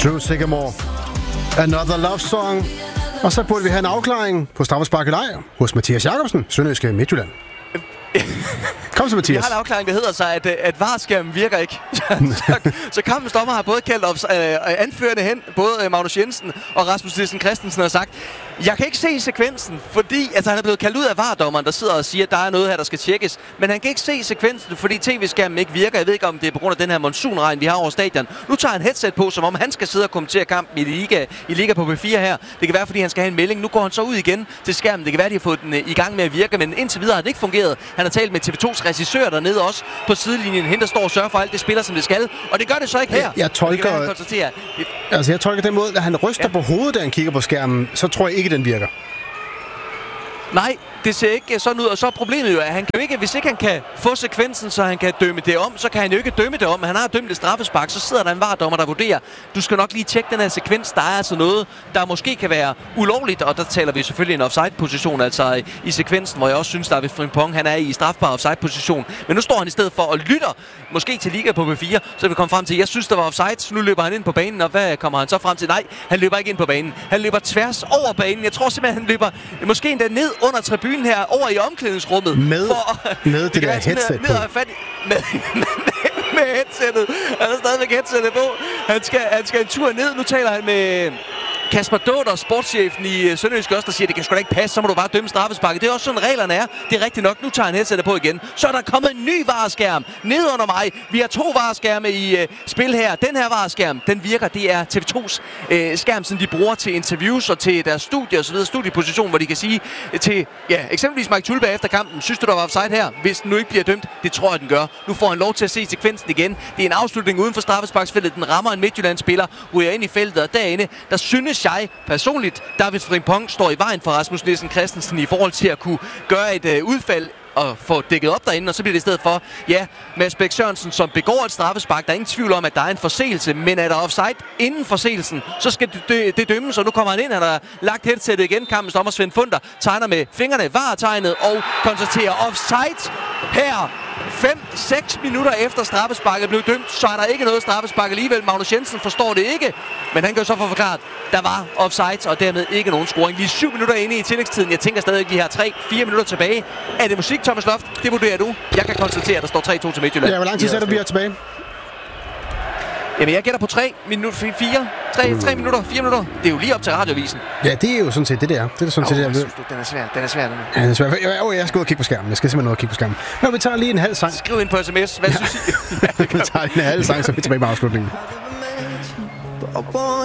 True Sycamore. Another Love Song. Og så burde vi have en afklaring på straffespark eller ej hos Mathias Jacobsen, Sønderjyske Midtjylland. Kom så, Mathias. Vi har en afklaring, der hedder sig, at VAR-skærmen virker ikke. så kampens dommer har både kaldt anførende hen, både Magnus Jensen og Rasmus Nielsen Christensen har sagt, jeg kan ikke se sekvensen, fordi han er blevet kaldt ud af VAR-dommeren, der sidder og siger, at der er noget her, der skal tjekkes. Men han kan ikke se sekvensen, fordi tv-skærmen ikke virker. Jeg ved ikke, om det er på grund af den her monsunregn, vi har over stadion. Nu tager han headset på, som om han skal sidde og kommentere kampen i Liga på P4 her. Det kan være, fordi han skal have en melding. Nu går han så ud igen til skærmen. Det kan være, de har fået den i gang med at virke, men indtil videre har det ikke fungeret. Han har talt med TV2's regissør dernede også på sidelinjen. Hende, der står og sørger for alt det spiller, som det skal. Og det gør det så ikke her. Jeg tolker den måde, at han ryster på hovedet, da han kigger på skærmen. Så tror jeg ikke, den virker. Nej, det ser ikke sådan ud, og så er problemet jo, at han kan jo ikke, hvis ikke han kan få sekvensen, så han kan dømme det om, så kan han jo ikke dømme det om. Han har dømt et straffespark, så sidder der en VAR-dommer, der vurderer, du skal nok lige tjekke den her sekvens, der er altså noget, der måske kan være ulovligt, og der taler vi selvfølgelig en offside-position, altså i sekvensen, hvor jeg også synes, David Frimpong, han er i strafbar offside-position. Men nu står han i stedet for og lytter, måske til Liga på P4, så vi kommer frem til, jeg synes, der var offside, så nu løber han ind på banen, og hvad kommer han så frem til? Nej, han løber ikke ind på banen. Han løber tværs over banen. Jeg tror simpelthen, han løber måske endda ned under tribunen her, over i omklædningsrummet. Med det der headset på. Med headsettet. Han har stadigvæk headsettet på. Han skal en tur ned. Nu taler han med Kasper Dåder, sportschefen i Sønderjysk også, der siger, det kan sgu da ikke passe, så må du bare dømme straffesparket. Det er også sådan, reglerne er. Det er rigtigt nok. Nu tager han headsettet på igen. Så er der kommet en ny VAR-skærm ned under mig. Vi har 2 VAR-skærme i spil her. Den her VAR-skærm, den virker. Det er TV2's skærm, som de bruger til interviews og til deres studie og så videre, studieposition, hvor de kan sige til, eksempelvis Mike Tulberg efter kampen, synes du, der var offside her? Hvis den nu ikke bliver dømt, det tror jeg, den gør. Nu får han lov til at se sekvensen igen. Det er en afslutning uden for straffesparksfeltet. Den rammer en Midtjylland-spiller, ryger ind i feltet, og derinde, der synes jeg personligt, David Frimpong står i vejen for Rasmus Nielsen Christensen i forhold til at kunne gøre et udfald og få dækket op derinde, og så bliver det i stedet for, Mads Bæk Sørensen, som begår et straffespark. Der er ingen tvivl om, at der er en forseelse, men er der offside inden forseelsen, så skal det dømmes, og nu kommer han ind, han har lagt headsettet igen. Kampens dommer Svend Funder tegner med fingrene VAR-tegnet og konstaterer offside her. 5-6 minutter efter straffesparket blev dømt, så er der ikke noget straffespark alligevel. Magnus Jensen forstår det ikke, men han kan jo så få forklaret, der var offside, og dermed ikke nogen scoring. Lige 7 minutter inde i tillægstiden. Jeg tænker stadig, vi har 3-4 minutter tilbage. Er det musik, Thomas Loft? Det vurderer du. Jeg kan konstatere, at der står 3-2 til Midtjylland. Ja, hvor lang tid sætter vi her tilbage? Jamen, jeg gætter på 3 minutter, 3 minutter, 4 minutter. Det er jo lige op til radiovisen. Ja, det er jo sådan set det der. Det er sådan set det, jeg ved. Den er svær, den er svær. Ja, den er svær. Jeg skal ud og kigge på skærmen. Jeg skal simpelthen ud og kigge på skærmen. Men vi tager lige en halv sang. Skriv ind på sms. Hvad synes I? Vi tager en halv sang, så vi er tilbage med afslutningen.